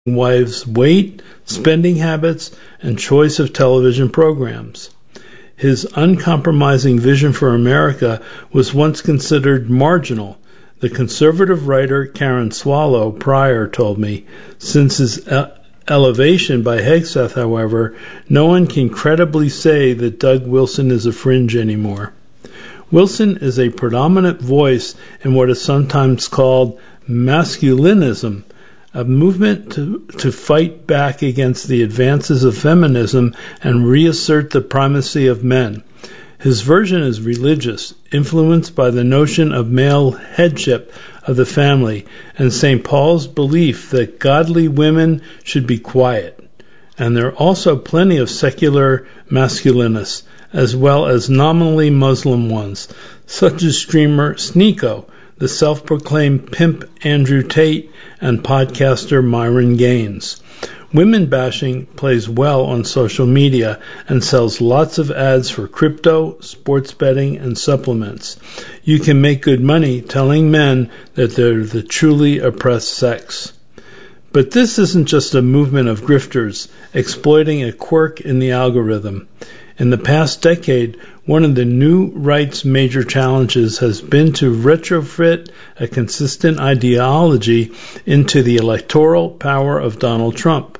wives' weight, spending habits, and choice of television programs. His uncompromising vision for America was once considered marginal. The conservative writer Karen Swallow Pryor told me, since his elevation by Hegseth, however, no one can credibly say that Doug Wilson is a fringe anymore. Wilson is a predominant voice in what is sometimes called masculinism, a movement to fight back against the advances of feminism and reassert the primacy of men. His version is religious, influenced by the notion of male headship of the family and St. Paul's belief that godly women should be quiet. And there are also plenty of secular masculinists, as well as nominally Muslim ones, such as streamer Sneeko, the self-proclaimed pimp Andrew Tate, and podcaster Myron Gaines. Women bashing plays well on social media and sells lots of ads for crypto, sports betting, and supplements. You can make good money telling men that they're the truly oppressed sex. But this isn't just a movement of grifters exploiting a quirk in the algorithm. In the past decade, one of the new right's major challenges has been to retrofit a consistent ideology into the electoral power of Donald Trump.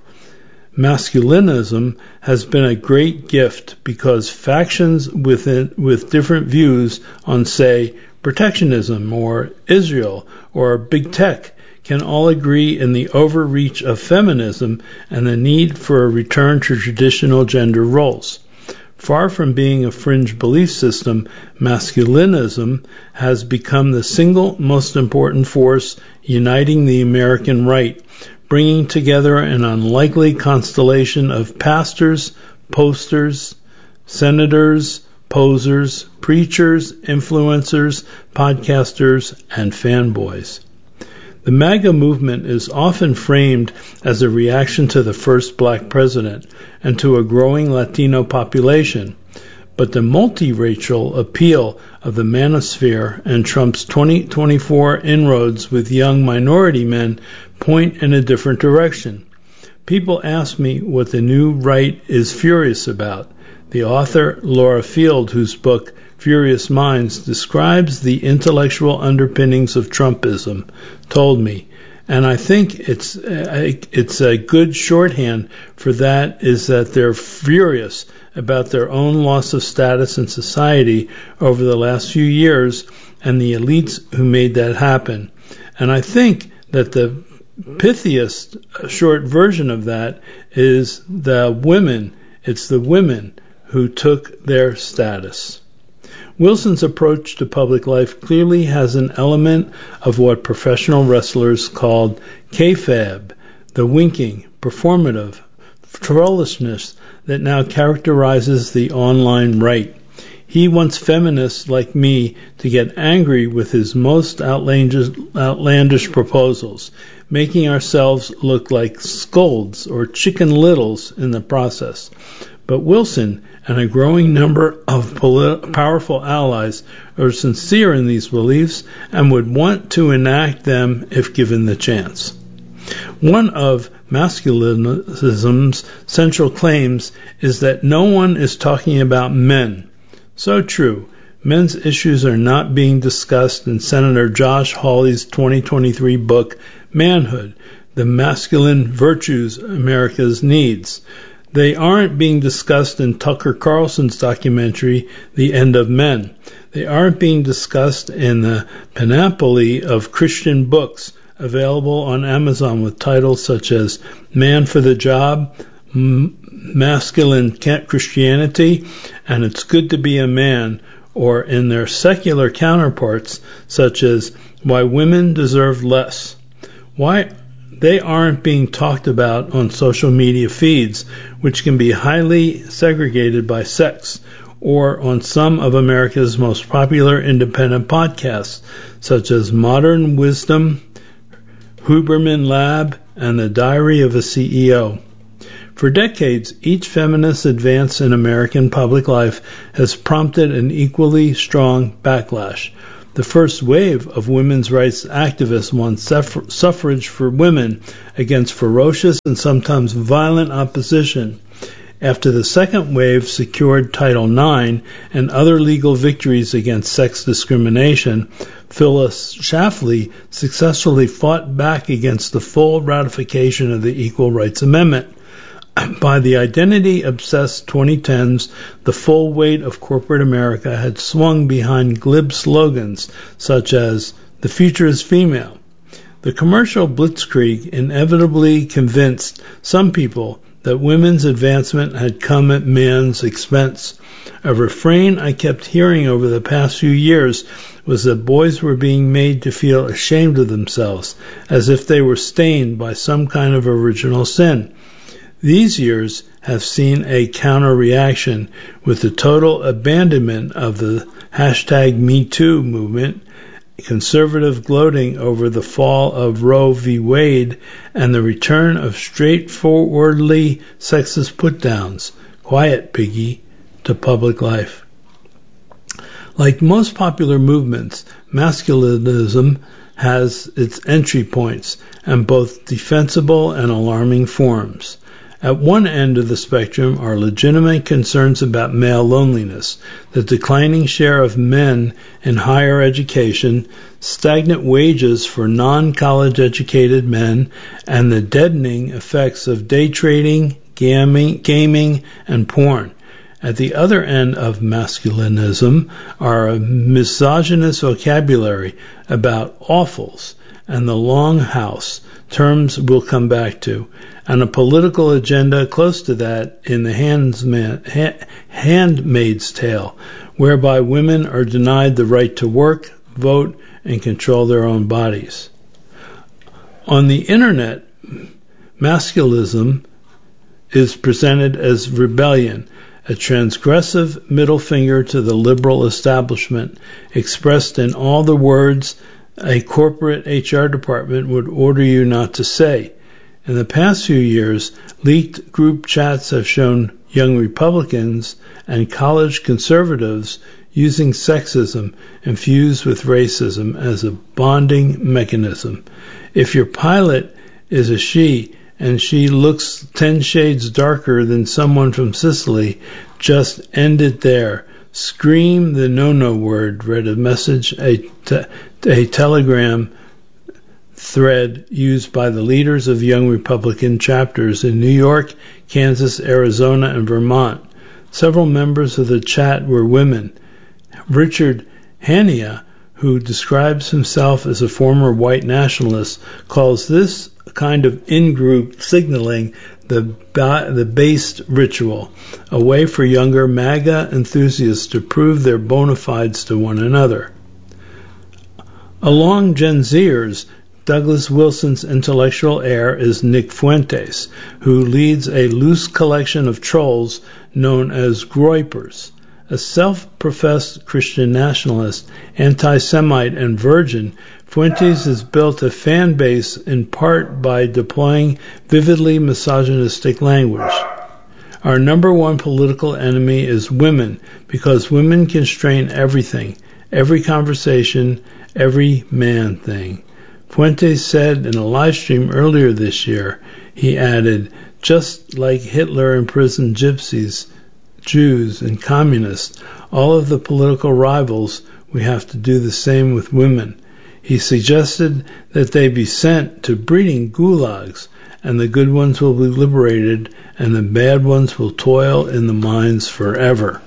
Masculinism has been a great gift because factions with different views on, say, protectionism or Israel or big tech can all agree in the overreach of feminism and the need for a return to traditional gender roles. Far from being a fringe belief system, masculinism has become the single most important force uniting the American right, bringing together an unlikely constellation of pastors, posters, senators, posers, preachers, influencers, podcasters, and fanboys. The MAGA movement is often framed as a reaction to the first black president and to a growing Latino population, but the multiracial appeal of the manosphere and Trump's 2024 inroads with young minority men point in a different direction. People ask me what the new right is furious about. The author, Laura Field, whose book Furious Minds describes the intellectual underpinnings of Trumpism, told me, and I think it's a good shorthand for that is that they're furious about their own loss of status in society over the last few years and the elites who made that happen. And I think that the pithiest short version of that is the women. It's the women who took their status. Wilson's approach to public life clearly has an element of what professional wrestlers called kayfabe, the winking, performative, trollishness that now characterizes the online right. He wants feminists like me to get angry with his most outlandish proposals, making ourselves look like scolds or chicken littles in the process. But Wilson and a growing number of powerful allies are sincere in these beliefs and would want to enact them if given the chance. One of masculinism's central claims is that no one is talking about men. So true. Men's issues are not being discussed in Senator Josh Hawley's 2023 book, Manhood, The Masculine Virtues America Needs. They aren't being discussed in Tucker Carlson's documentary, The End of Men. They aren't being discussed in the panoply of Christian books available on Amazon with titles such as Man for the Job, Masculine Christianity, and It's Good to Be a Man, or in their secular counterparts such as Why Women Deserve Less. Why they aren't being talked about on social media feeds, which can be highly segregated by sex, or on some of America's most popular independent podcasts, such as Modern Wisdom, Huberman Lab, and The Diary of a CEO. For decades, each feminist advance in American public life has prompted an equally strong backlash. The first wave of women's rights activists won suffrage for women against ferocious and sometimes violent opposition. After the second wave secured Title IX and other legal victories against sex discrimination, Phyllis Schlafly successfully fought back against the full ratification of the Equal Rights Amendment. By the identity-obsessed 2010s, the full weight of corporate America had swung behind glib slogans such as, "The future is female." The commercial blitzkrieg inevitably convinced some people that women's advancement had come at man's expense. A refrain I kept hearing over the past few years was that boys were being made to feel ashamed of themselves, as if they were stained by some kind of original sin. These years have seen a counter-reaction with the total abandonment of the #MeToo movement, conservative gloating over the fall of Roe v. Wade, and the return of straightforwardly sexist put-downs, quiet piggy, to public life. Like most popular movements, masculinism has its entry points and both defensible and alarming forms. At one end of the spectrum are legitimate concerns about male loneliness, the declining share of men in higher education, stagnant wages for non-college educated men, and the deadening effects of day trading, gaming, and porn. At the other end of masculinism are a misogynist vocabulary about offals and the longhouse, terms we'll come back to, and a political agenda close to that in the Handmaid's Tale, whereby women are denied the right to work, vote, and control their own bodies. On the internet, masculinism is presented as rebellion, a transgressive middle finger to the liberal establishment, expressed in all the words a corporate HR department would order you not to say. In the past few years, leaked group chats have shown young Republicans and college conservatives using sexism infused with racism as a bonding mechanism. If your pilot is a she and she looks 10 shades darker than someone from Sicily, just end it there. Scream the no-no word, read a message, a Telegram thread used by the leaders of young Republican chapters in New York, Kansas, Arizona, and Vermont. Several members of the chat were women. Richard Hanania, who describes himself as a former white nationalist, calls this kind of in-group signaling the based ritual, a way for younger MAGA enthusiasts to prove their bona fides to one another. Along Gen Zers, Douglas Wilson's intellectual heir is Nick Fuentes, who leads a loose collection of trolls known as Groypers. A self-professed Christian nationalist, anti-Semite, and virgin, Fuentes has built a fan base in part by deploying vividly misogynistic language. Our number one political enemy is women, because women constrain everything, every conversation, every man thing. Fuentes said in a live stream earlier this year, he added, just like Hitler imprisoned gypsies, Jews, and communists, all of the political rivals, we have to do the same with women. He suggested that they be sent to breeding gulags, and the good ones will be liberated, and the bad ones will toil in the mines forever.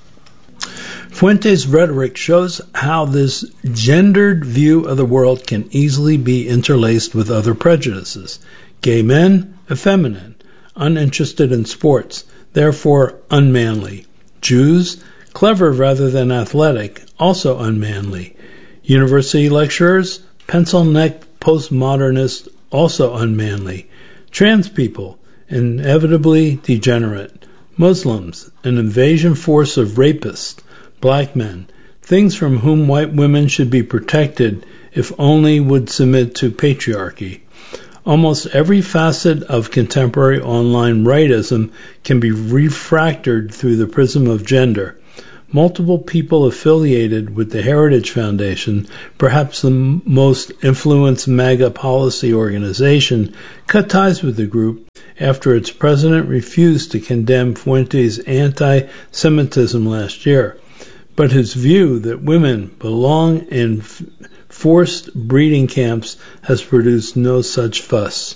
Fuentes' rhetoric shows how this gendered view of the world can easily be interlaced with other prejudices. Gay men, effeminate, uninterested in sports, therefore unmanly. Jews, clever rather than athletic, also unmanly. University lecturers, pencil-necked postmodernists, also unmanly. Trans people, inevitably degenerate. Muslims, an invasion force of rapists. Black men, things from whom white women should be protected if only would submit to patriarchy. Almost every facet of contemporary online rightism can be refractored through the prism of gender. Multiple people affiliated with the Heritage Foundation, perhaps the most influenced MAGA policy organization, cut ties with the group after its president refused to condemn Fuentes' anti-Semitism last year. But his view that women belong in forced breeding camps has produced no such fuss.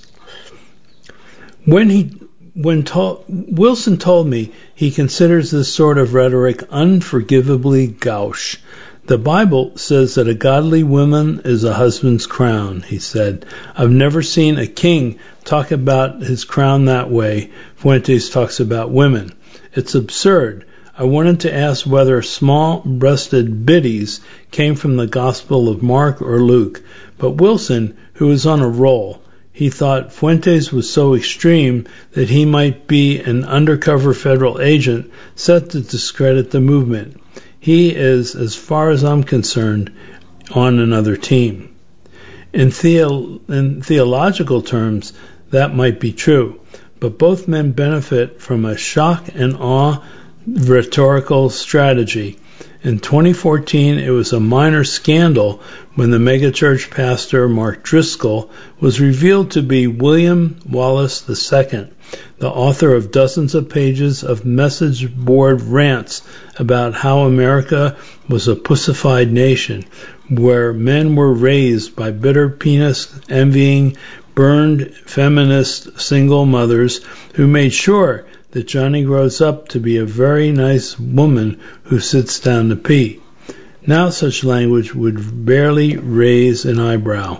Wilson told me he considers this sort of rhetoric unforgivably gauche. The Bible says that a godly woman is a husband's crown, he said. I've never seen a king talk about his crown that way. Fuentes talks about women. It's absurd. I wanted to ask whether small-breasted biddies came from the Gospel of Mark or Luke, but Wilson, who was on a roll, he thought Fuentes was so extreme that he might be an undercover federal agent set to discredit the movement. He is, as far as I'm concerned, on another team. In theological terms, that might be true, but both men benefit from a shock and awe rhetorical strategy. In 2014, it was a minor scandal when the megachurch pastor Mark Driscoll was revealed to be William Wallace II, the author of dozens of pages of message board rants about how America was a pussified nation, where men were raised by bitter penis-envying, burned feminist single mothers who made sure that Johnny grows up to be a very nice woman who sits down to pee. Now such language would barely raise an eyebrow.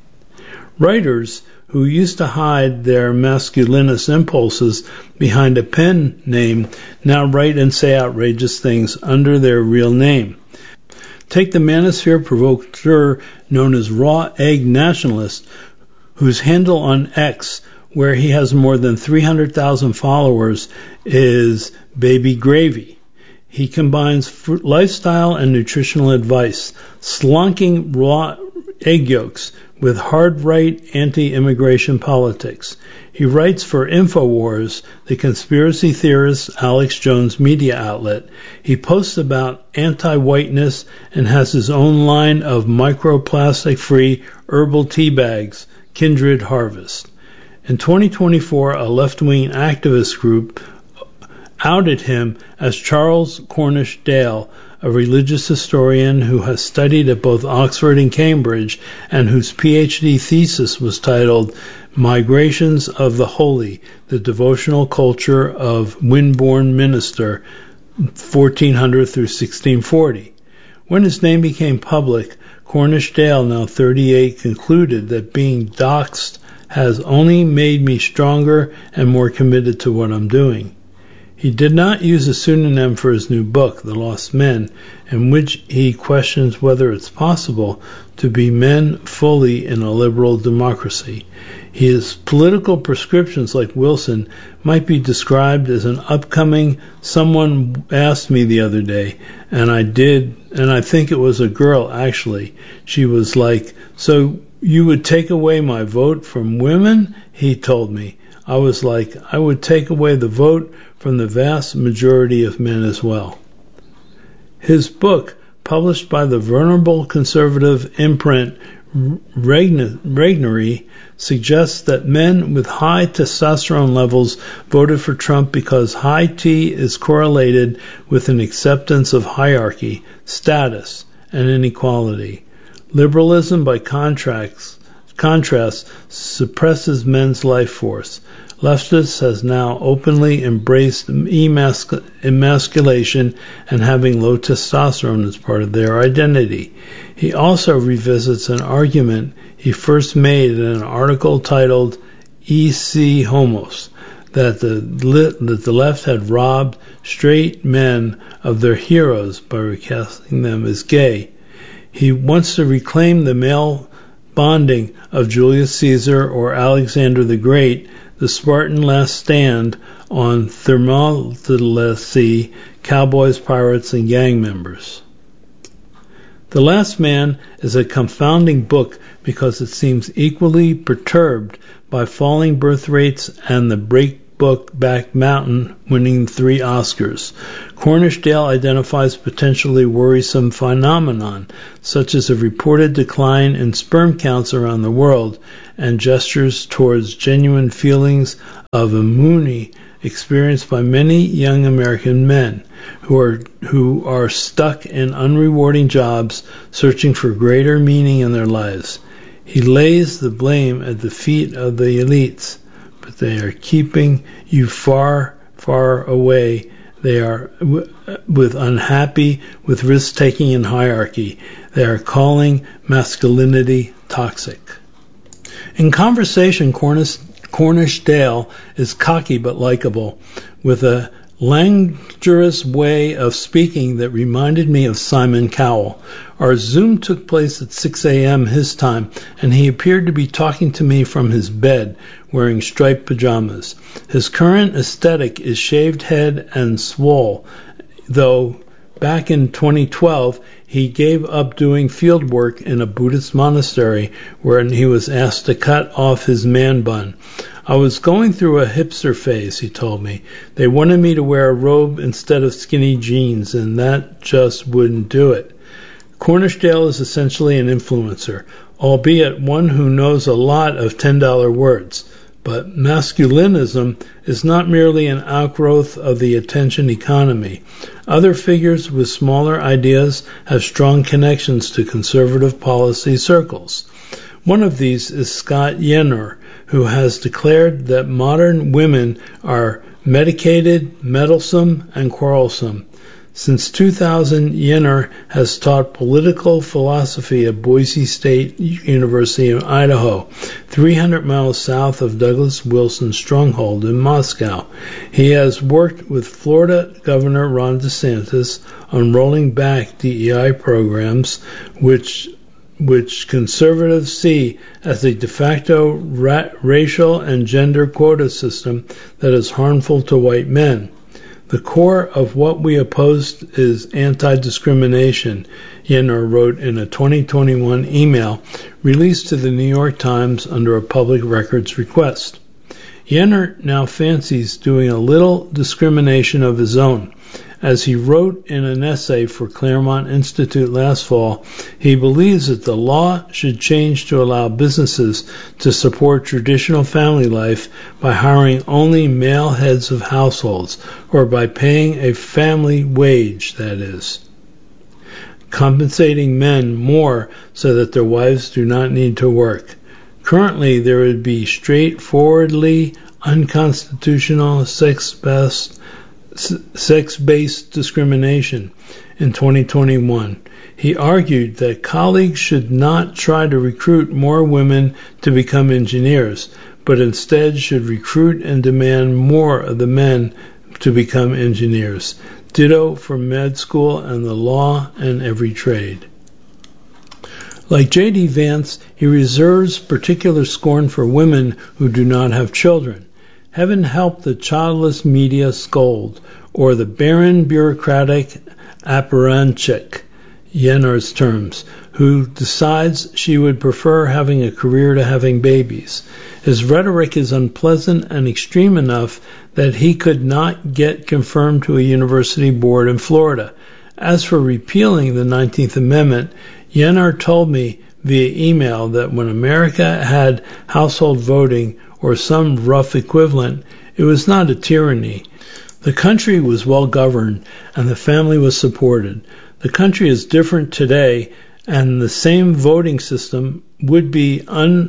Writers who used to hide their masculinist impulses behind a pen name now write and say outrageous things under their real name. Take the manosphere provocateur known as Raw Egg Nationalist, whose handle on X, where he has more than 300,000 followers, is Baby Gravy. He combines lifestyle and nutritional advice, slunking raw egg yolks with hard-right anti-immigration politics. He writes for InfoWars, the conspiracy theorist Alex Jones media outlet. He posts about anti-whiteness and has his own line of microplastic-free herbal tea bags, Kindred Harvest. In 2024, a left-wing activist group outed him as Charles Cornish Dale, a religious historian who has studied at both Oxford and Cambridge and whose PhD thesis was titled Migrations of the Holy, the Devotional Culture of Winborne Minster, 1400 through 1640. When his name became public, Cornish Dale, now 38, concluded that being doxxed has only made me stronger and more committed to what I'm doing. He did not use a pseudonym for his new book, The Lost Men, in which he questions whether it's possible to be men fully in a liberal democracy. His political prescriptions, like Wilson, might be described as an upcoming, someone asked me the other day, and I did, and I think it was a girl actually. She was like, "So you would take away my vote from women?" He told me. I was like, I would take away the vote from the vast majority of men as well. His book, published by the venerable conservative imprint Regnery, suggests that men with high testosterone levels voted for Trump because high T is correlated with an acceptance of hierarchy, status, and inequality. Liberalism, by contrast, suppresses men's life force. Leftists has now openly embraced emasculation and having low testosterone as part of their identity. He also revisits an argument he first made in an article titled E.C. Homos, that the left had robbed straight men of their heroes by recasting them as gay. He wants to reclaim the male bonding of Julius Caesar or Alexander the Great, the Spartan last stand on Thermopylae, cowboys, pirates, and gang members. The Last Man is a confounding book because it seems equally perturbed by falling birth rates and the Book-backed Mountain, winning 3 Oscars. Cornishdale identifies potentially worrisome phenomenon, such as a reported decline in sperm counts around the world, and gestures towards genuine feelings of ennui experienced by many young American men who are stuck in unrewarding jobs, searching for greater meaning in their lives. He lays the blame at the feet of the elites, but they are keeping you far, far away. They are unhappy with risk-taking and hierarchy. They are calling masculinity toxic. In conversation, Cornishdale is cocky but likable, with a languorous way of speaking that reminded me of Simon Cowell. Our Zoom took place at 6 a.m. his time, and he appeared to be talking to me from his bed, wearing striped pajamas. His current aesthetic is shaved head and swole, though back in 2012 he gave up doing field work in a Buddhist monastery where he was asked to cut off his man bun. I was going through a hipster phase, he told me. They wanted me to wear a robe instead of skinny jeans, and that just wouldn't do it. Cornishdale is essentially an influencer, albeit one who knows a lot of $10 words. But masculinism is not merely an outgrowth of the attention economy. Other figures with smaller ideas have strong connections to conservative policy circles. One of these is Scott Yenor, who has declared that modern women are medicated, meddlesome, and quarrelsome. Since 2000, Yenor has taught political philosophy at Boise State University in Idaho, 300 miles south of Douglas Wilson's stronghold in Moscow. He has worked with Florida Governor Ron DeSantis on rolling back DEI programs, which conservatives see as a de facto racial and gender quota system that is harmful to white men. The core of what we oppose is anti-discrimination, Yenor wrote in a 2021 email released to the New York Times under a public records request. Yenor now fancies doing a little discrimination of his own. As he wrote in an essay for Claremont Institute last fall, he believes that the law should change to allow businesses to support traditional family life by hiring only male heads of households, or by paying a family wage, that is, compensating men more so that their wives do not need to work. Currently, there would be straightforwardly unconstitutional sex-based discrimination in 2021. He argued that colleagues should not try to recruit more women to become engineers, but instead should recruit and demand more of the men to become engineers. Ditto for med school and the law and every trade. Like J.D. Vance, he reserves particular scorn for women who do not have children. Heaven help the childless media scold, or the barren bureaucratic apparatchik, Yenor's terms, who decides she would prefer having a career to having babies. His rhetoric is unpleasant and extreme enough that he could not get confirmed to a university board in Florida. As for repealing the 19th Amendment, Yenor told me via email that when America had household voting, or some rough equivalent, it was not a tyranny. The country was well governed and the family was supported. The country is different today, and the same voting system would be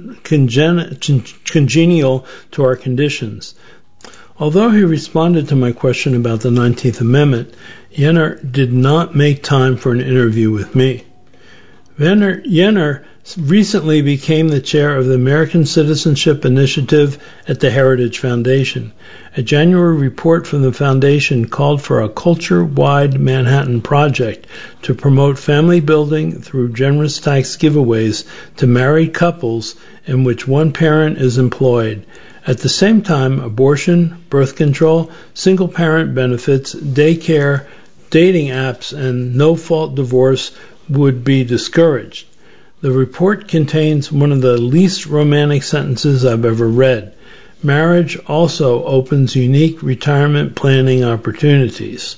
uncongenial to our conditions. Although he responded to my question about the 19th Amendment, Yenor did not make time for an interview with me. Yenor recently became the chair of the American Citizenship Initiative at the Heritage Foundation. A January report from the foundation called for a culture-wide Manhattan project to promote family building through generous tax giveaways to married couples in which one parent is employed. At the same time, abortion, birth control, single-parent benefits, daycare, dating apps, and no-fault divorce would be discouraged. The report contains one of the least romantic sentences I've ever read. marriage also opens unique retirement planning opportunities.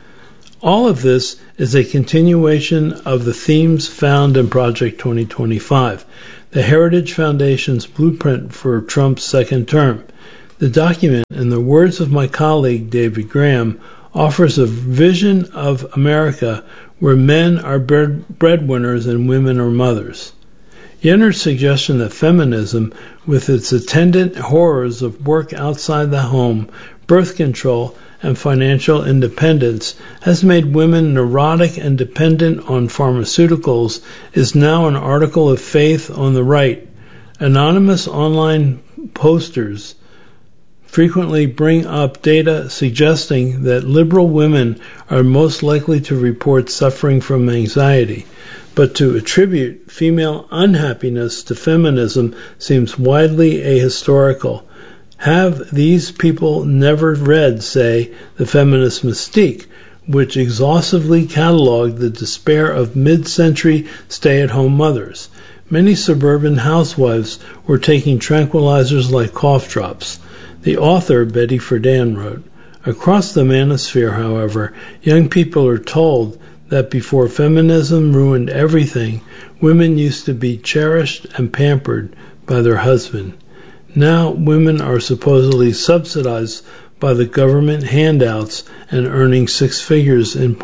All of this is a continuation of the themes found in Project 2025, the Heritage Foundation's blueprint for Trump's second term. The document, in the words of my colleague David Graham, offers a vision of America where men are breadwinners and women are mothers. Yenner's suggestion that feminism, with its attendant horrors of work outside the home, birth control, and financial independence, has made women neurotic and dependent on pharmaceuticals, is now an article of faith on the right. Anonymous online posters frequently bring up data suggesting that liberal women are most likely to report suffering from anxiety, but to attribute female unhappiness to feminism seems widely ahistorical. Have these people never read, say, The Feminist Mystique, which exhaustively cataloged the despair of mid-century stay-at-home mothers? Many suburban housewives were taking tranquilizers like cough drops. The author, Betty Friedan, wrote, "Across the manosphere, however, young people are told that before feminism ruined everything, women used to be cherished and pampered by their husband. Now women are supposedly subsidized by the government handouts and earning six figures in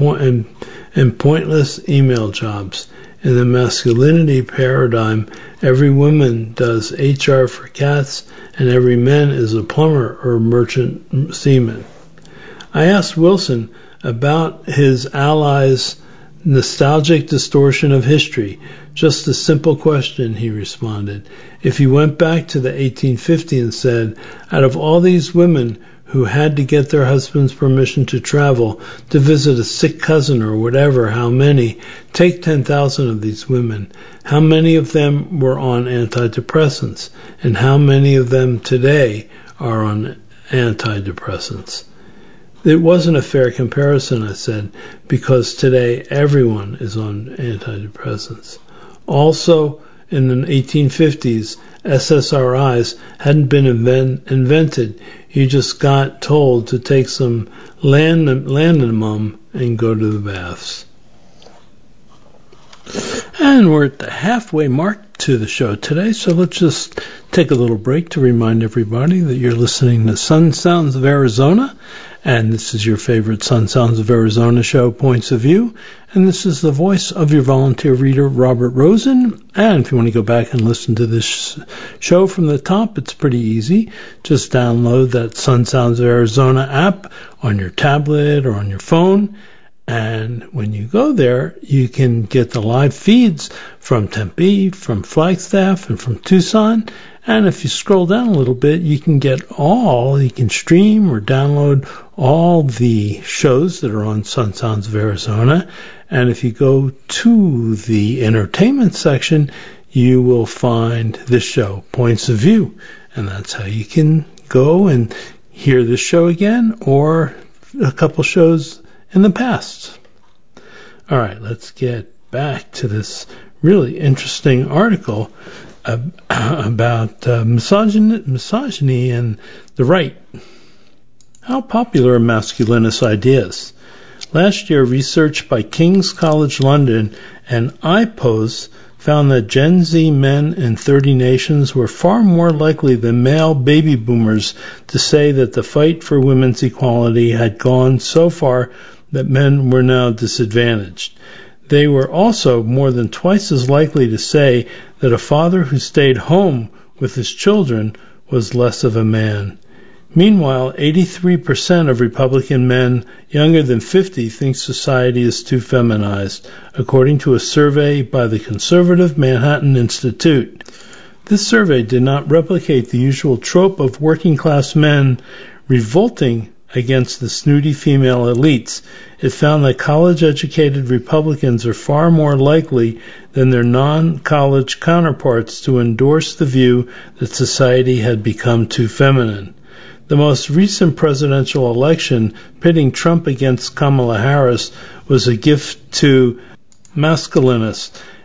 pointless email jobs. In the masculinity paradigm, every woman does HR for cats and every man is a plumber or merchant seaman." I asked Wilson about his allies' nostalgic distortion of history. "Just a simple question," he responded. "If you went back to the 1850s and said, out of all these women who had to get their husband's permission to travel, to visit a sick cousin or whatever, how many, take 10,000 of these women, how many of them were on antidepressants, and how many of them today are on antidepressants?" It wasn't a fair comparison, I said, because today everyone is on antidepressants. Also, in the 1850s, SSRIs hadn't been invented. You just got told to take some Landium and go to the baths. And we're at the halfway mark to the show today, so let's just take a little break to remind everybody that you're listening to Sun Sounds of Arizona, and this is your favorite Sun Sounds of Arizona show, Points of View, and this is the voice of your volunteer reader, Robert Rosen. And if you want to go back and listen to this show from the top, it's pretty easy. Just download that Sun Sounds of Arizona app on your tablet or on your phone, and when you go there, you can get the live feeds from Tempe, from Flagstaff, and from Tucson. And if you scroll down a little bit, you can stream or download all the shows that are on Sun Sounds of Arizona. And if you go to the entertainment section, you will find this show, Points of View. And that's how you can go and hear this show again or a couple shows in the past. All right, let's get back to this really interesting article about misogyny and the right. How popular are masculinist ideas? Last year, research by King's College London and IPOS found that Gen Z men in 30 nations were far more likely than male baby boomers to say that the fight for women's equality had gone so far that men were now disadvantaged. They were also more than twice as likely to say that a father who stayed home with his children was less of a man. Meanwhile, 83% of Republican men younger than 50 think society is too feminized, according to a survey by the conservative Manhattan Institute. This survey did not replicate the usual trope of working-class men revolting against the snooty female elites. It found that college-educated Republicans are far more likely than their non-college counterparts to endorse the view that society had become too feminine. The most recent presidential election, pitting Trump against Kamala Harris, was a gift to masculinists,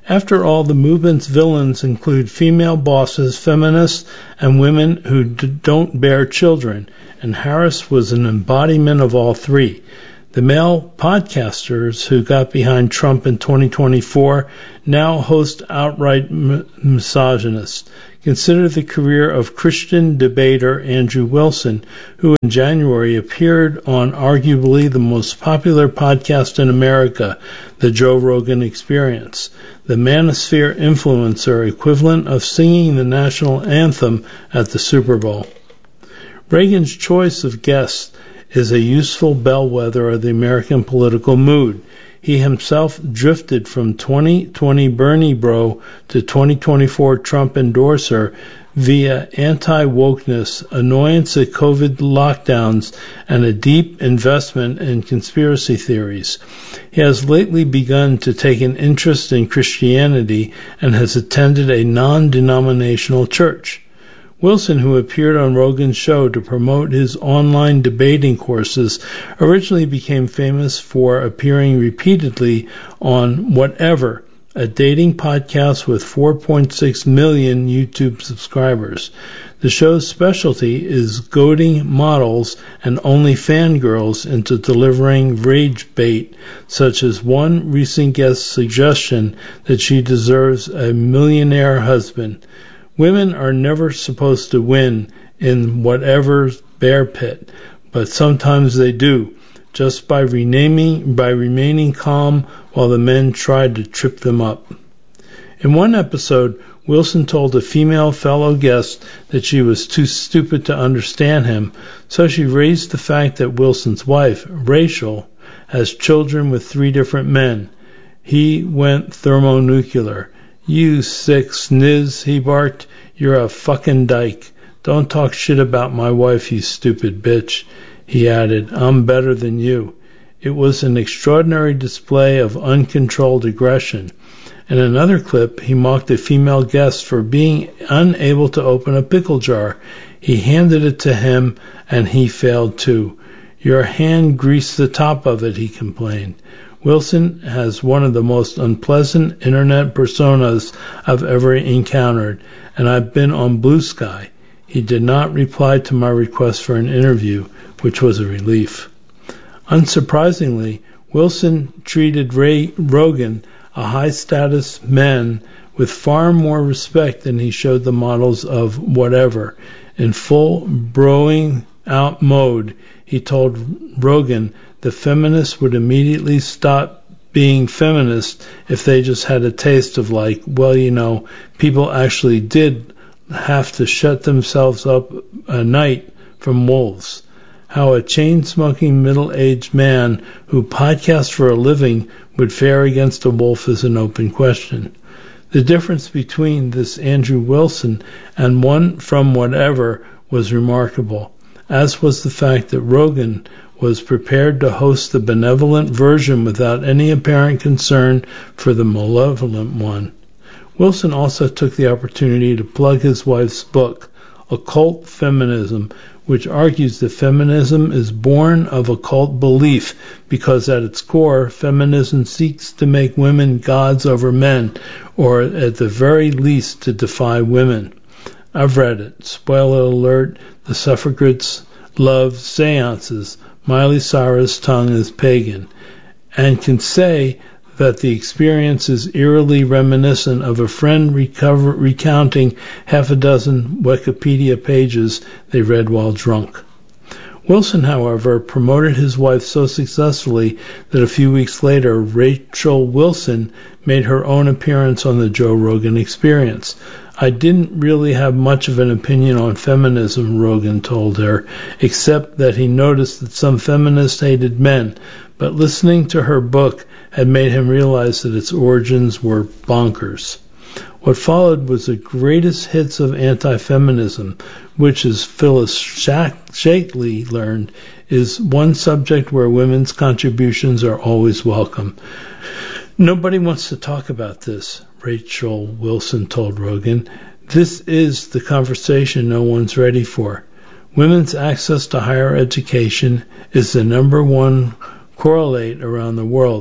After all, the movement's villains include female bosses, feminists, and women who don't bear children, and Harris was an embodiment of all three. The male podcasters who got behind Trump in 2024 now host outright misogynists. Consider the career of Christian debater Andrew Wilson, who in January appeared on arguably the most popular podcast in America, The Joe Rogan Experience, the manosphere influencer equivalent of singing the national anthem at the Super Bowl. Reagan's choice of guests is a useful bellwether of the American political mood. He himself drifted from 2020 Bernie bro to 2024 Trump endorser via anti-wokeness, annoyance at COVID lockdowns, and a deep investment in conspiracy theories. He has lately begun to take an interest in Christianity and has attended a non-denominational church. Wilson, who appeared on Rogan's show to promote his online debating courses, originally became famous for appearing repeatedly on Whatever, a dating podcast with 4.6 million YouTube subscribers. The show's specialty is goading models and only fangirls into delivering rage bait, such as one recent guest's suggestion that she deserves a millionaire husband. Women are never supposed to win in Whatever's bear pit, but sometimes they do, just by remaining calm while the men try to trip them up. In one episode, Wilson told a female fellow guest that she was too stupid to understand him, so she raised the fact that Wilson's wife, Rachel, has children with 3 different men. He went thermonuclear. "You sick sniz," he barked. "You're a fucking dyke. Don't talk shit about my wife, you stupid bitch." He added, "I'm better than you." It was an extraordinary display of uncontrolled aggression. In another clip, he mocked a female guest for being unable to open a pickle jar. He handed it to him, and he failed too. "Your hand greased the top of it," he complained. Wilson has one of the most unpleasant internet personas I've ever encountered, and I've been on Blue Sky. He did not reply to my request for an interview, which was a relief. Unsurprisingly, Wilson treated Rogan, a high-status man, with far more respect than he showed the models of Whatever. In full broing out mode, he told Rogan the feminists would immediately stop being feminists if they just had a taste of people actually did have to shut themselves up a night from wolves. How a chain-smoking middle-aged man who podcasts for a living would fare against a wolf is an open question. The difference between this Andrew Wilson and one from Whatever was remarkable, as was the fact that Rogan was prepared to host the benevolent version without any apparent concern for the malevolent one. Wilson also took the opportunity to plug his wife's book, Occult Feminism, which argues that feminism is born of occult belief because at its core, feminism seeks to make women gods over men, or at the very least to defy women. I've read it. Spoiler alert, the suffragettes love seances. Miley Cyrus' tongue is pagan, and can say that the experience is eerily reminiscent of a friend recounting half a dozen Wikipedia pages they read while drunk. Wilson, however, promoted his wife so successfully that a few weeks later, Rachel Wilson made her own appearance on the Joe Rogan Experience. "I didn't really have much of an opinion on feminism," Rogan told her, except that he noticed that some feminists hated men, but listening to her book had made him realize that its origins were bonkers. What followed was the greatest hits of anti-feminism, which, as Phyllis Shatley learned, is one subject where women's contributions are always welcome. "Nobody wants to talk about this," Rachel Wilson told Rogan. "This is the conversation no one's ready for. Women's access to higher education is the #1 correlate around the world.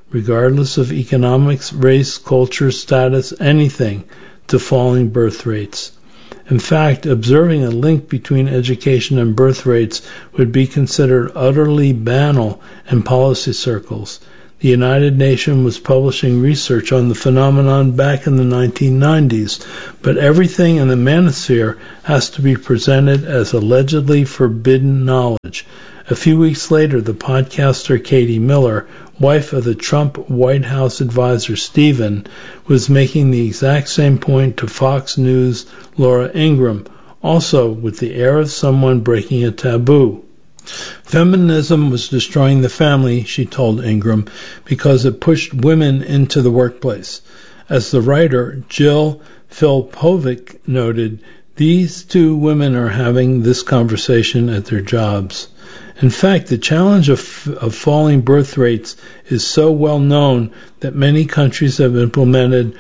regardless of economics, race, culture, status, anything, to falling birth rates. In fact, observing a link between education and birth rates would be considered utterly banal in policy circles. The United Nations was publishing research on the phenomenon back in the 1990s, but everything in the manosphere has to be presented as allegedly forbidden knowledge. A few weeks later, the podcaster Katie Miller, wife of the Trump White House advisor Stephen, was making the exact same point to Fox News' Laura Ingraham, also with the air of someone breaking a taboo. Feminism was destroying the family, she told Ingraham, because it pushed women into the workplace. As the writer Jill Filipovic noted, these two women are having this conversation at their jobs. In fact, the challenge of falling birth rates is so well known that many countries have implemented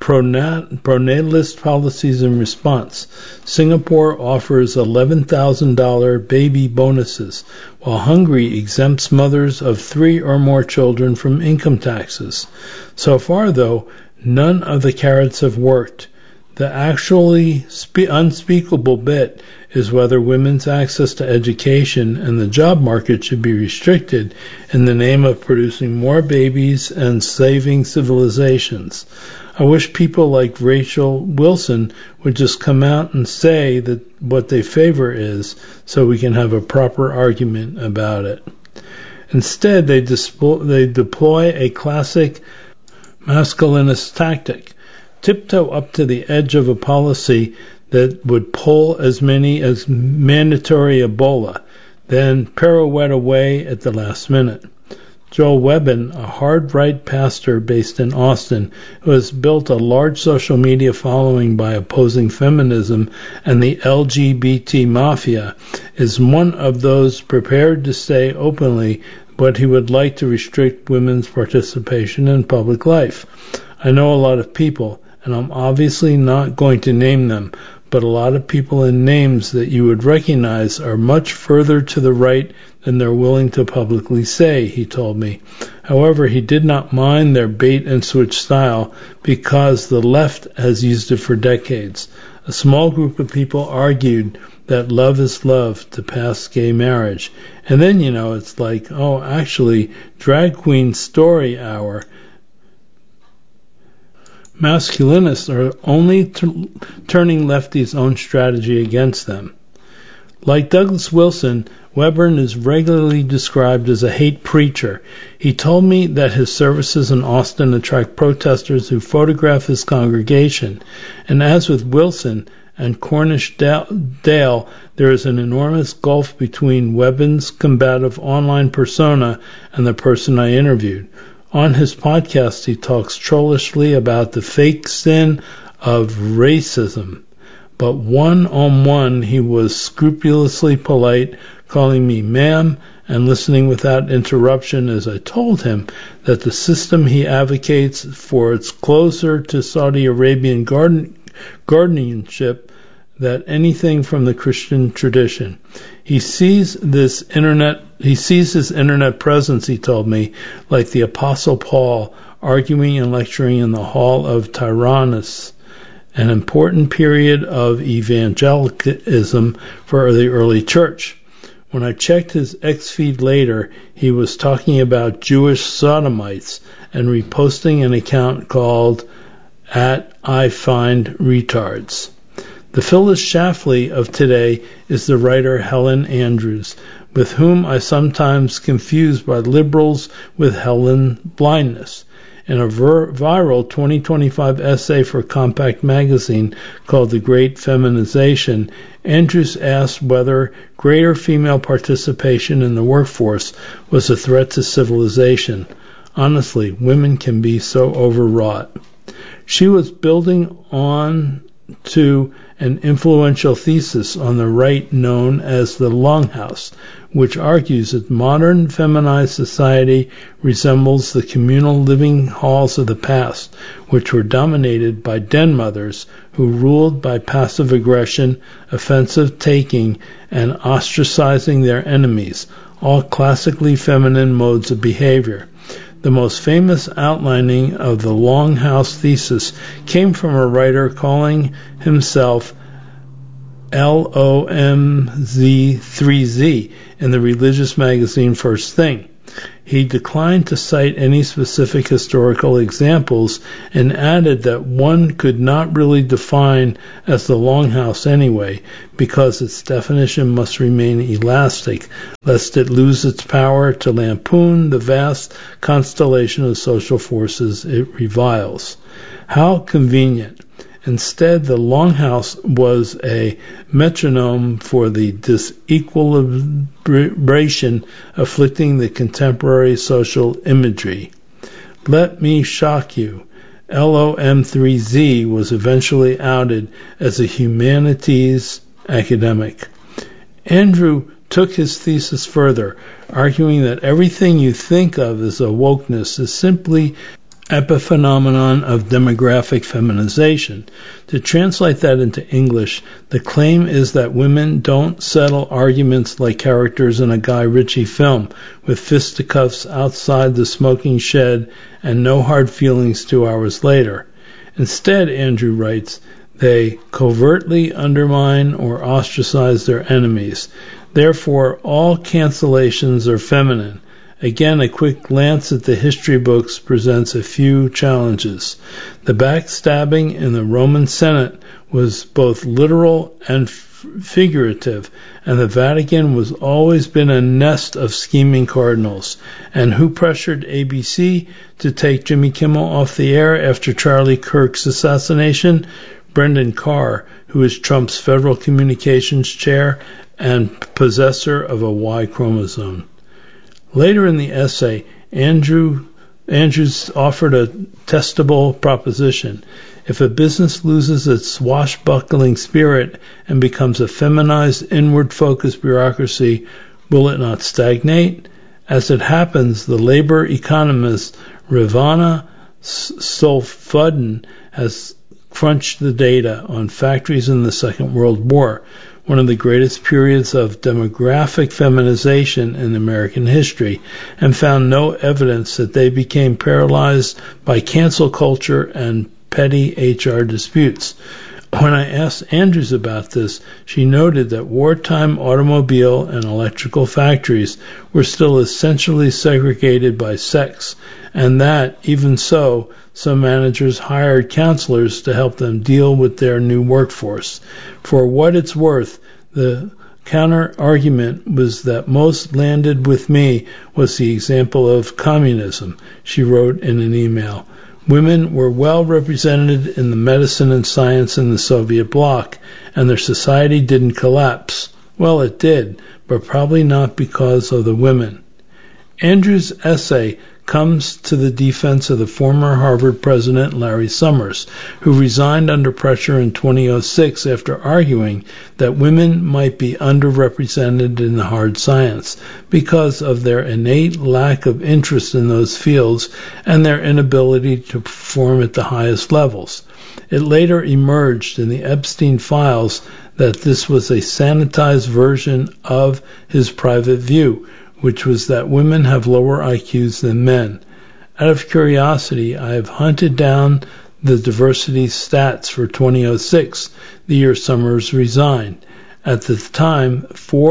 pronatalist policies in response. Singapore offers $11,000 baby bonuses, while Hungary exempts mothers of 3 or more children from income taxes. So far, though, none of the carrots have worked. The actually unspeakable bit is whether women's access to education and the job market should be restricted in the name of producing more babies and saving civilizations. I wish people like Rachel Wilson would just come out and say that what they favor is, so we can have a proper argument about it. Instead, they deploy a classic masculinist tactic. Tiptoe up to the edge of a policy that would pull as many as mandatory Ebola, then pirouette away at the last minute. Joel Webbin, a hard-right pastor based in Austin, who has built a large social media following by opposing feminism and the LGBT mafia, is one of those prepared to say openly what he would like to restrict women's participation in public life. I know a lot of people, and I'm obviously not going to name them, but a lot of people in names that you would recognize are much further to the right than they're willing to publicly say, he told me. However, he did not mind their bait-and-switch style because the left has used it for decades. A small group of people argued that love is love to pass gay marriage. And then, it's like, oh, actually, drag queen story hour. Masculinists are only turning lefties' own strategy against them. Like Douglas Wilson, Webern is regularly described as a hate preacher. He told me that his services in Austin attract protesters who photograph his congregation. And as with Wilson and Cornish Dale, there is an enormous gulf between Webern's combative online persona and the person I interviewed. On his podcast, he talks trollishly about the fake sin of racism. But one-on-one, he was scrupulously polite, calling me ma'am and listening without interruption as I told him that the system he advocates for is closer to Saudi Arabian guardianship than anything from the Christian tradition. He sees his internet presence, he told me, like the Apostle Paul arguing and lecturing in the Hall of Tyrannus, an important period of evangelicalism for the early church. When I checked his X feed later, he was talking about Jewish sodomites and reposting an account called @IFindRetards. The Phyllis Schlafly of today is the writer Helen Andrews, with whom I sometimes confuse by liberals with Helen Blindness. In a viral 2025 essay for Compact Magazine called The Great Feminization, Andrews asked whether greater female participation in the workforce was a threat to civilization. Honestly, women can be so overwrought. She was building on to an influential thesis on the right known as the Longhouse, which argues that modern feminized society resembles the communal living halls of the past, which were dominated by den mothers who ruled by passive aggression, offensive taking, and ostracizing their enemies, all classically feminine modes of behavior. The most famous outlining of the Longhouse thesis came from a writer calling himself LOMZ3Z in the religious magazine First Thing. He declined to cite any specific historical examples and added that one could not really define as the Longhouse anyway, because its definition must remain elastic, lest it lose its power to lampoon the vast constellation of social forces it reviles. How convenient. Instead, the Longhouse was a metronome for the disequilibration afflicting the contemporary social imagery. Let me shock you. LOM3Z was eventually outed as a humanities academic. Andrew took his thesis further, arguing that everything you think of as a wokeness is simply epiphenomenon of demographic feminization. To translate that into English, the claim is that women don't settle arguments like characters in a Guy Ritchie film, with fisticuffs outside the smoking shed and no hard feelings 2 hours later. Instead, Andrew writes, they covertly undermine or ostracize their enemies. Therefore, all cancellations are feminine. Again, a quick glance at the history books presents a few challenges. The backstabbing in the Roman Senate was both literal and figurative, and the Vatican was always been a nest of scheming cardinals. And who pressured ABC to take Jimmy Kimmel off the air after Charlie Kirk's assassination? Brendan Carr, who is Trump's federal communications chair and possessor of a Y chromosome. Later in the essay, Andrews offered a testable proposition. If a business loses its swashbuckling spirit and becomes a feminized, inward-focused bureaucracy, will it not stagnate? As it happens, the labor economist Ravana Sofuddin has crunched the data on factories in the Second World War, one of the greatest periods of demographic feminization in American history, and found no evidence that they became paralyzed by cancel culture and petty HR disputes. When I asked Andrews about this, she noted that wartime automobile and electrical factories were still essentially segregated by sex, and that, even so, some managers hired counselors to help them deal with their new workforce. For what it's worth, the counter-argument was that most landed with me was the example of communism, she wrote in an email. Women were well represented in the medicine and science in the Soviet bloc, and their society didn't collapse. Well, it did, but probably not because of the women. Andrews' essay comes to the defense of the former Harvard president Larry Summers, who resigned under pressure in 2006 after arguing that women might be underrepresented in the hard science because of their innate lack of interest in those fields and their inability to perform at the highest levels. It later emerged in the Epstein files that this was a sanitized version of his private view, which was that women have lower IQs than men. Out of curiosity, I have hunted down the diversity stats for 2006, the year Summers resigned. At the time,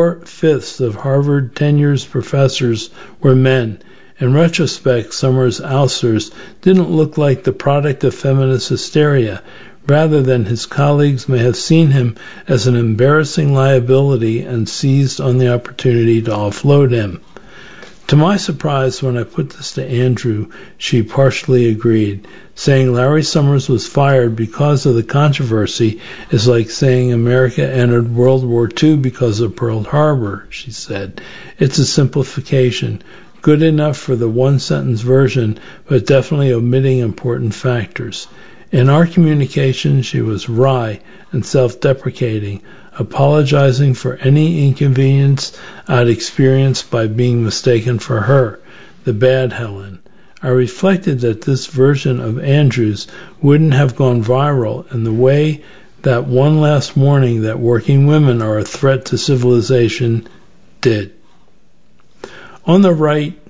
4/5 of Harvard tenured professors were men. In retrospect, Summers' ousters didn't look like the product of feminist hysteria. Rather than his colleagues may have seen him as an embarrassing liability and seized on the opportunity to offload him. To my surprise, when I put this to Andrew, she partially agreed. Saying Larry Summers was fired because of the controversy is like saying America entered World War II because of Pearl Harbor, she said. It's a simplification, good enough for the one-sentence version, but definitely omitting important factors. In our communication, she was wry and self-deprecating, apologizing for any inconvenience I'd experienced by being mistaken for her, the bad Helen. I reflected that this version of Andrews wouldn't have gone viral in the way that One Last Warning that working women are a threat to civilization did. On the right,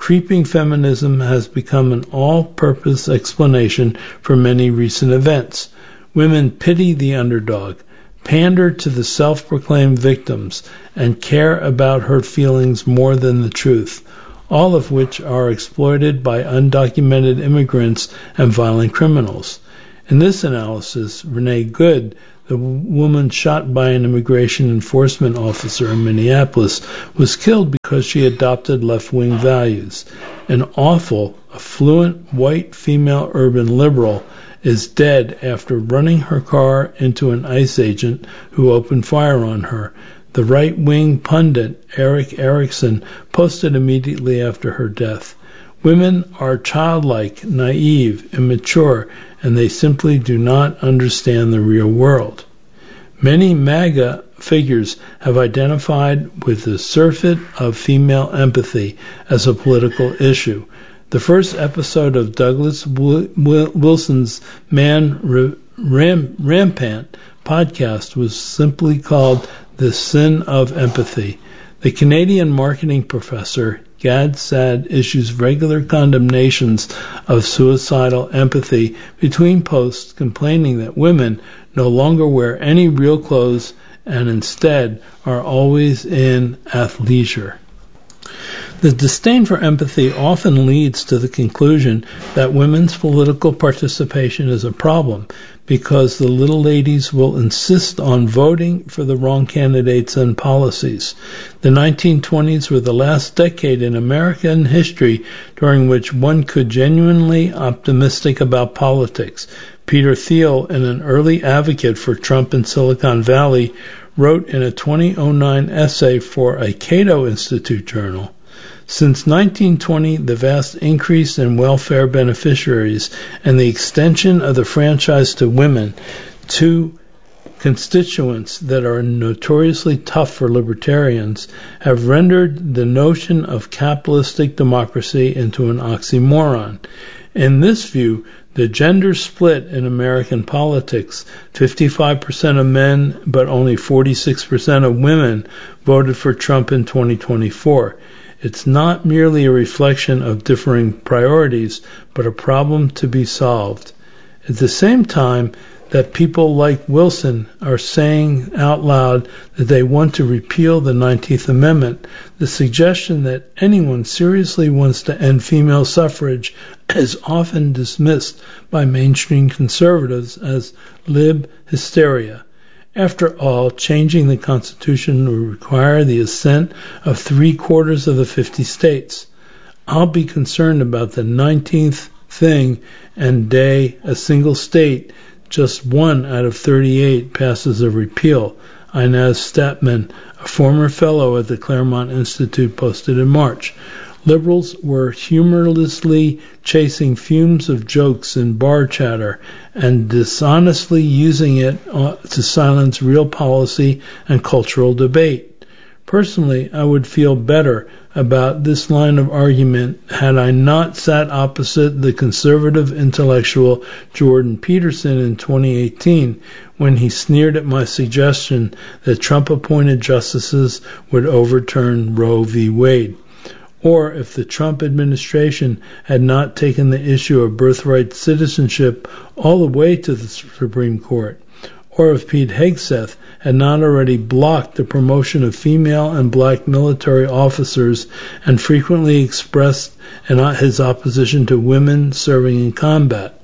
creeping feminism has become an all-purpose explanation for many recent events. Women pity the underdog, pander to the self-proclaimed victims, and care about her feelings more than the truth, all of which are exploited by undocumented immigrants and violent criminals. In this analysis, Renee Good, the woman shot by an immigration enforcement officer in Minneapolis, was killed because she adopted left-wing values. An awful, affluent, white female urban liberal is dead after running her car into an ICE agent who opened fire on her. The right-wing pundit, Eric Erickson, posted immediately after her death. Women are childlike, naive, immature, and they simply do not understand the real world. Many MAGA figures have identified with the surfeit of female empathy as a political issue. The first episode of Douglas Wilson's Man Rampant podcast was simply called The Sin of Empathy. The Canadian marketing professor Gad Saad issues regular condemnations of suicidal empathy between posts, complaining that women no longer wear any real clothes and instead are always in athleisure. The disdain for empathy often leads to the conclusion that women's political participation is a problem because the little ladies will insist on voting for the wrong candidates and policies. The 1920s were the last decade in American history during which one could genuinely optimistic about politics. Peter Thiel, an early advocate for Trump in Silicon Valley, wrote in a 2009 essay for a Cato Institute journal, "Since 1920, the vast increase in welfare beneficiaries and the extension of the franchise to women, two constituents that are notoriously tough for libertarians, have rendered the notion of capitalistic democracy into an oxymoron. In this view, the gender split in American politics, 55% of men but only 46% of women voted for Trump in 2024. It's not merely a reflection of differing priorities, but a problem to be solved." At the same time that people like Wilson are saying out loud that they want to repeal the 19th Amendment, the suggestion that anyone seriously wants to end female suffrage is often dismissed by mainstream conservatives as lib hysteria. After all, changing the Constitution would require the assent of 3/4 of the 50 states. I'll be concerned about the 19th thing and day a single state, just 1 out of 38, passes a repeal, Inez Statman, a former fellow at the Claremont Institute, posted in March. Liberals were humorlessly chasing fumes of jokes and bar chatter and dishonestly using it to silence real policy and cultural debate. Personally, I would feel better about this line of argument had I not sat opposite the conservative intellectual Jordan Peterson in 2018 when he sneered at my suggestion that Trump-appointed justices would overturn Roe v. Wade. Or if the Trump administration had not taken the issue of birthright citizenship all the way to the Supreme Court. Or if Pete Hegseth had not already blocked the promotion of female and black military officers and frequently expressed his opposition to women serving in combat.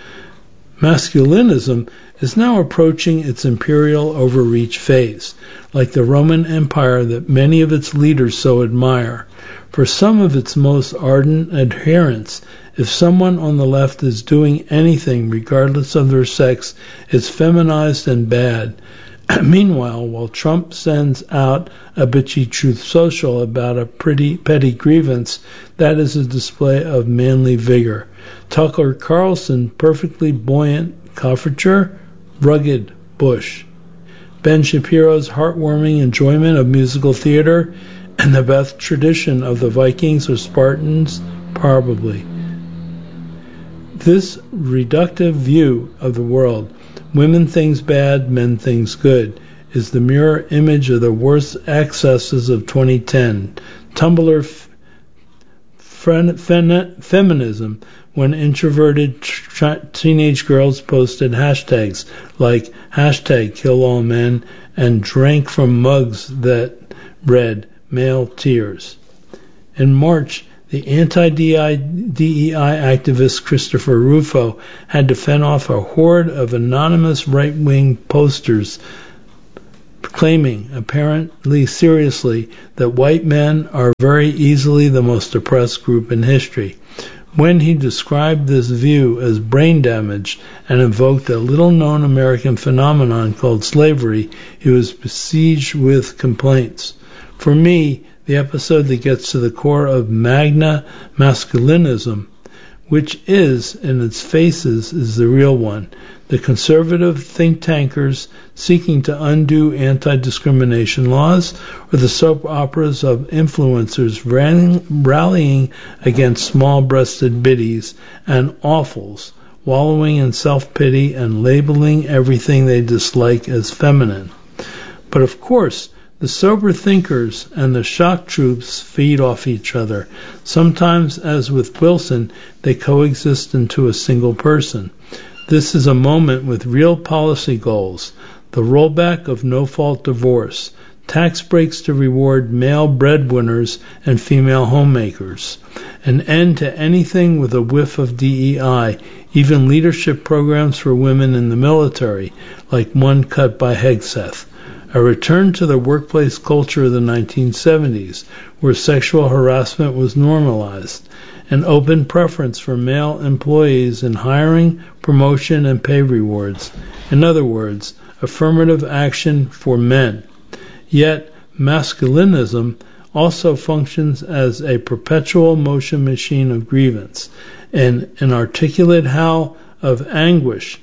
Masculinism is now approaching its imperial overreach phase, like the Roman Empire that many of its leaders so admire. For some of its most ardent adherents, if someone on the left is doing anything, regardless of their sex, it's feminized and bad. Meanwhile, while Trump sends out a bitchy Truth Social about a petty grievance, that is a display of manly vigor. Tucker Carlson, perfectly buoyant coiffure, rugged Bush. Ben Shapiro's heartwarming enjoyment of musical theater, and the best tradition of the Vikings or Spartans, probably. This reductive view of the world, women things bad, men things good, is the mirror image of the worst excesses of 2010. Tumblr feminism when introverted teenage girls posted hashtags like #KillAllMen and drank from mugs that read male tears. In March, the anti-DEI activist Christopher Rufo had to fend off a horde of anonymous right-wing posters claiming, apparently seriously, that white men are very easily the most oppressed group in history. When he described this view as brain damage and invoked a little-known American phenomenon called slavery, he was besieged with complaints. For me, the episode that gets to the core of magna masculinism, which is, in its faces, is the real one. The conservative think tankers seeking to undo anti-discrimination laws, or the soap operas of influencers rallying against small-breasted biddies and awfuls, wallowing in self-pity and labeling everything they dislike as feminine. But of course, the sober thinkers and the shock troops feed off each other. Sometimes, as with Wilson, they coexist into a single person. This is a moment with real policy goals: the rollback of no-fault divorce, tax breaks to reward male breadwinners and female homemakers, an end to anything with a whiff of DEI, even leadership programs for women in the military, like one cut by Hegseth, a return to the workplace culture of the 1970s, where sexual harassment was normalized, an open preference for male employees in hiring, promotion, and pay rewards. In other words, affirmative action for men. Yet, masculinism also functions as a perpetual motion machine of grievance, and an articulate howl of anguish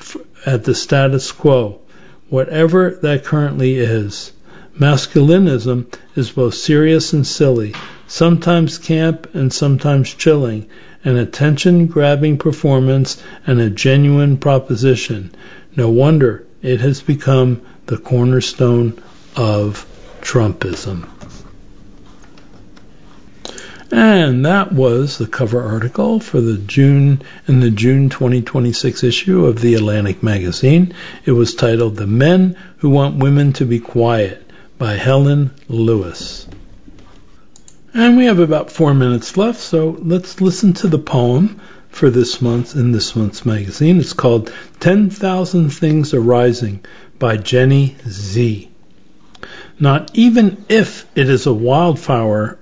at the status quo, whatever that currently is. Masculinism is both serious and silly, sometimes camp and sometimes chilling, an attention-grabbing performance and a genuine proposition. No wonder it has become the cornerstone of Trumpism. And that was the cover article for the June 2026 issue of the Atlantic magazine. It was titled "The Men Who Want Women to Be Quiet" by Helen Lewis. And we have about 4 minutes left, so let's listen to the poem for this month in this month's magazine. It's called 10,000 Things Arising by Jenny Z. Not even if it is a wildfire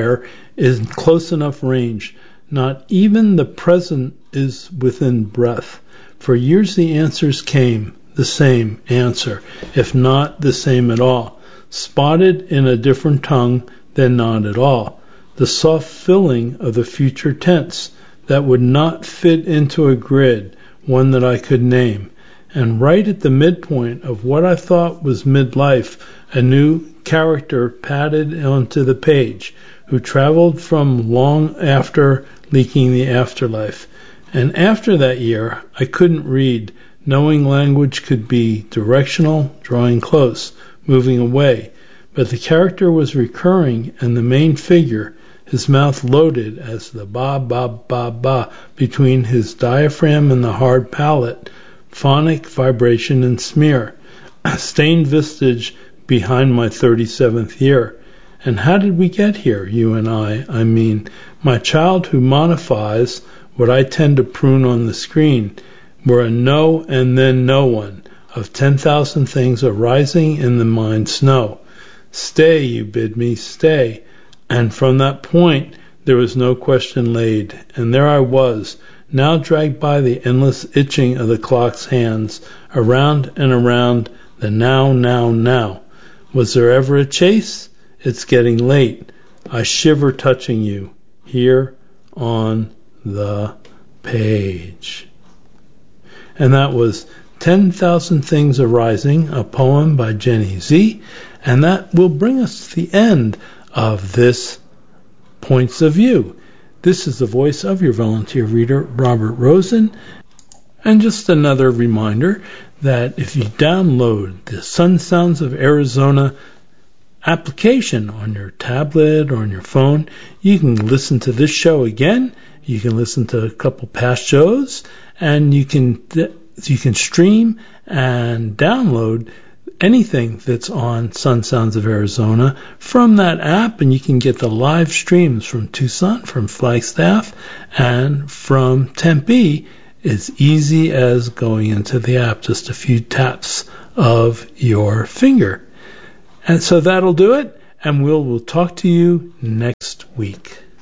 is close enough range, not even the present is within breath. For years the answers came, the same answer, if not the same at all, spotted in a different tongue than not at all. The soft filling of the future tense that would not fit into a grid, one that I could name. And right at the midpoint of what I thought was midlife, a new character padded onto the page, who traveled from long after leaking the afterlife. And after that year, I couldn't read, knowing language could be directional, drawing close, moving away. But the character was recurring, and the main figure, his mouth loaded as the ba ba ba ba between his diaphragm and the hard palate, phonic vibration and smear, a stained vestige behind my 37th year. And how did we get here, you and I mean, my child who modifies what I tend to prune on the screen, were a no and then no one, of 10,000 things arising in the mind snow. Stay, you bid me, stay. And from that point, there was no question laid. And there I was, now dragged by the endless itching of the clock's hands, around and around the now. Was there ever a chase? It's getting late. I shiver touching you, here on the page. And that was 10,000 Things Arising, a poem by Jenny Z. And that will bring us to the end of this Points of View. This is the voice of your volunteer reader, Robert Rosen. And just another reminder that if you download the Sun Sounds of Arizona application on your tablet or on your phone. You can listen to this show again. You can listen to a couple past shows, and you can stream and download anything that's on Sun Sounds of Arizona from that app, and you can get the live streams from Tucson, from Flagstaff, and from Tempe as easy as going into the app, just a few taps of your finger. And so that'll do it, and we'll talk to you next week.